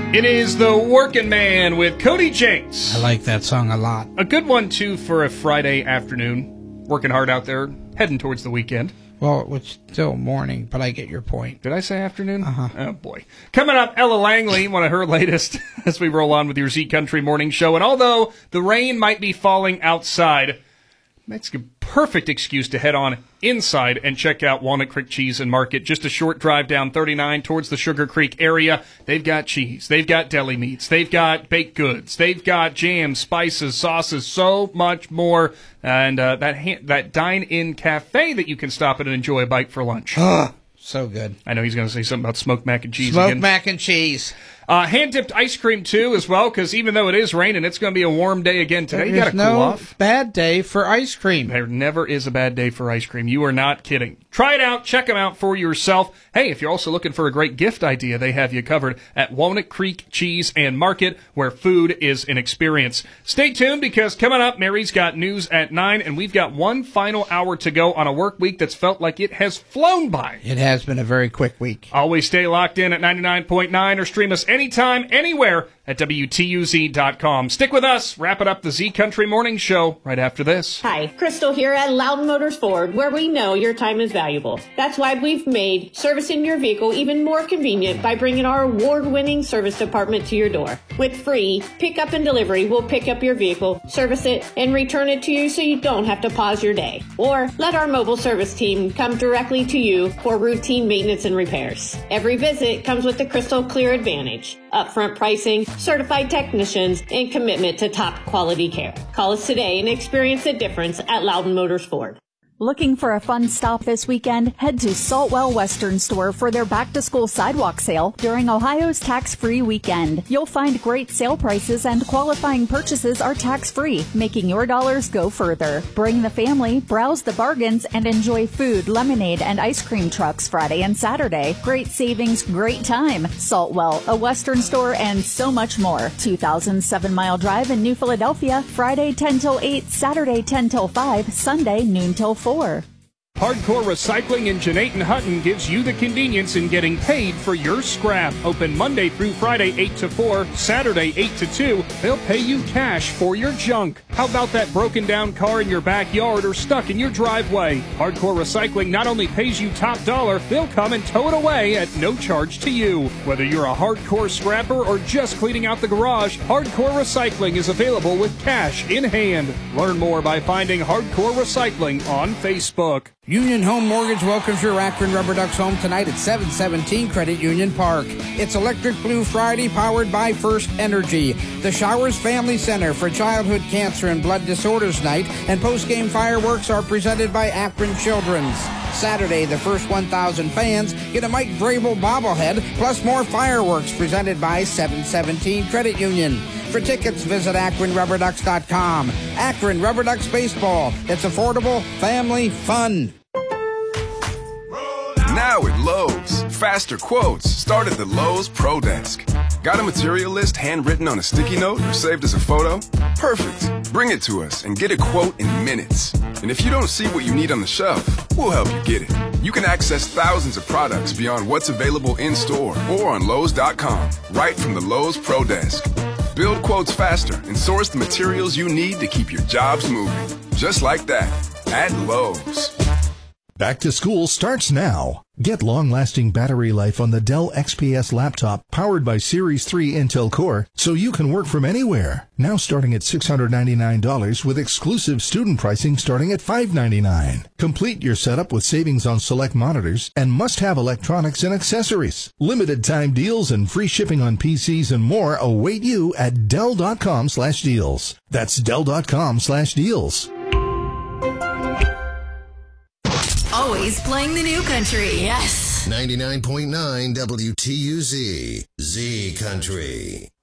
It is The Working Man with Cody Jinks. I like that song a lot. A good one, too, for a Friday afternoon. Working hard out there, heading towards the weekend. Well, it's still morning, but I get your point. Did I say afternoon? Uh-huh. Oh, boy. Coming up, Ella Langley, one of her latest, as we roll on with your Z Country Morning Show. And although the rain might be falling outside, that's a perfect excuse to head on inside and check out Walnut Creek Cheese and Market. Just a short drive down 39 towards the Sugar Creek area. They've got cheese. They've got deli meats. They've got baked goods. They've got jams, spices, sauces, so much more. And that dine-in cafe that you can stop at and enjoy a bite for lunch. So good. I know he's going to say something about smoked mac and cheese again. Smoked mac and cheese. Hand-dipped ice cream, too, as well, because even though it is raining, it's going to be a warm day again today. You got to cool off. Bad day for ice cream. There never is a bad day for ice cream. You are not kidding. Try it out. Check them out for yourself. Hey, if you're also looking for a great gift idea, they have you covered at Walnut Creek Cheese and Market, where food is an experience. Stay tuned, because coming up, Mary's got news at 9, and we've got one final hour to go on a work week that's felt like it has flown by. It has been a very quick week. Always stay locked in at 99.9 or stream us anytime, anywhere at WTUZ.com. Stick with us. Wrapping up the Z Country Morning Show right after this. Hi, Crystal here at Loudon Motors Ford, where we know your time is valuable. That's why we've made servicing your vehicle even more convenient by bringing our award-winning service department to your door. With free pickup and delivery, we'll pick up your vehicle, service it, and return it to you so you don't have to pause your day. Or let our mobile service team come directly to you for routine maintenance and repairs. Every visit comes with the Crystal Clear Advantage, upfront pricing, certified technicians, and commitment to top quality care. Call us today and experience the difference at Loudon Motors Ford. Looking for a fun stop this weekend? Head to Saltwell Western Store for their back-to-school sidewalk sale during Ohio's tax-free weekend. You'll find great sale prices, and qualifying purchases are tax-free, making your dollars go further. Bring the family, browse the bargains, and enjoy food, lemonade, and ice cream trucks Friday and Saturday. Great savings, great time. Saltwell, a Western store, and so much more. 2007-mile drive in New Philadelphia, Friday 10 till 8, Saturday 10 till 5, Sunday noon till 4. Hardcore Recycling in Jeanette Hutton gives you the convenience in getting paid for your scrap. Open Monday through Friday 8 to 4, Saturday 8 to 2. They'll pay you cash for your junk. How about that broken down car in your backyard or stuck in your driveway? Hardcore Recycling not only pays you top dollar, they'll come and tow it away at no charge to you. Whether you're a hardcore scrapper or just cleaning out the garage, Hardcore Recycling is available with cash in hand. Learn more by finding Hardcore Recycling on Facebook. Union Home Mortgage welcomes your Akron Rubber Ducks home tonight at 717 Credit Union Park. It's Electric Blue Friday powered by First Energy. The Showers Family Center for Childhood Cancer and Blood Disorders Night and post-game fireworks are presented by Akron Children's. Saturday, the first 1,000 fans get a Mike Vrabel bobblehead, plus more fireworks presented by 717 Credit Union. For tickets, visit AkronRubberDucks.com. Akron Rubber Ducks Baseball. It's affordable, family, fun. Now at Lowe's, faster quotes start at the Lowe's Pro Desk. Got a material list handwritten on a sticky note or saved as a photo? Perfect. Bring it to us and get a quote in minutes. And if you don't see what you need on the shelf, we'll help you get it. You can access thousands of products beyond what's available in-store or on Lowe's.com, right from the Lowe's Pro Desk. Build quotes faster and source the materials you need to keep your jobs moving. Just like that, at Lowe's. Back to school starts now. Get long-lasting battery life on the Dell XPS laptop powered by Series 3 Intel Core so you can work from anywhere. Now starting at $699 with exclusive student pricing starting at $599. Complete your setup with savings on select monitors and must-have electronics and accessories. Limited time deals and free shipping on PCs and more await you at Dell.com/deals. That's Dell.com/deals. Always playing the new country, yes. 99.9 WTUZ, Z Country.